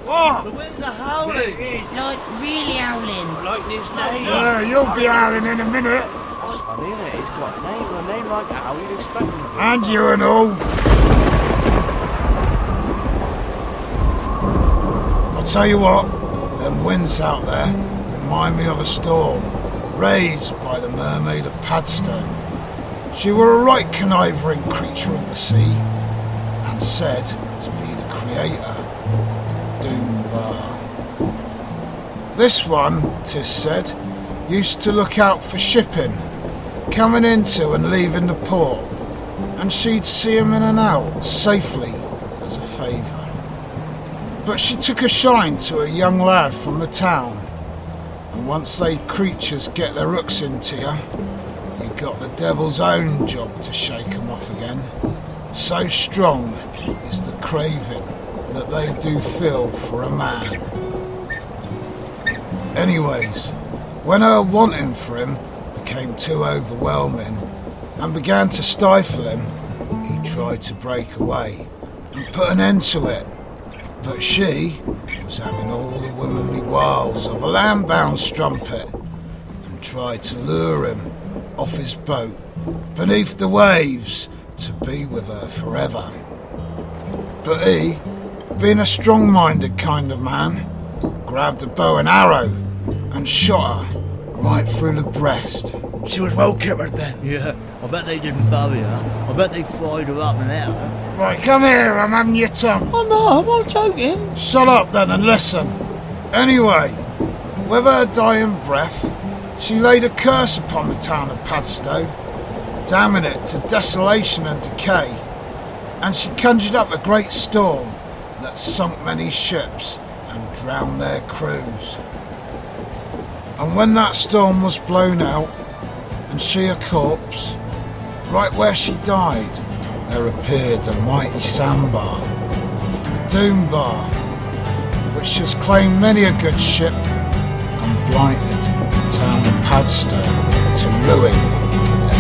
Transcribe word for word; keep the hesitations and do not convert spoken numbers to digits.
What? The winds are howling. It is. Like, really howling. Like his name. Yeah, you'll be howling in a minute. That's funny, isn't it? He's got a name, a name like how you'd expect him to. And you and all. I'll tell you what, them winds out there remind me of a storm raised by the mermaid of Padstow. She were a right conniving creature of the sea, and said to be the creator of the Doom Bar. This one, 'tis said, used to look out for shipping, coming into and leaving the port, and she'd see 'em in and out safely as a favour. But she took a shine to a young lad from the town, and once they creatures get their hooks into you, you got the devil's own job to shake 'em off again. So strong is the craving that they do feel for a man. Anyways, when her wanting for him became too overwhelming and began to stifle him, he tried to break away and put an end to it. But she was having all the womanly wiles of a land-bound strumpet and tried to lure him off his boat beneath the waves to be with her forever. But he, being a strong-minded kind of man, grabbed a bow and arrow and shot her right through the breast. She was well kippered then. Yeah, I bet they didn't bury her. I bet they fried her up and ate her. Right, come here, I'm having your tongue. Oh no, I'm not joking. Shut up then and listen. Anyway, with her dying breath, she laid a curse upon the town of Padstow, damning it to desolation and decay, and she conjured up a great storm that sunk many ships and drowned their crews. And when that storm was blown out, and she a corpse, right where she died, there appeared a mighty sandbar, the Doom Bar, which has claimed many a good ship and blighted the town of Padstow to ruin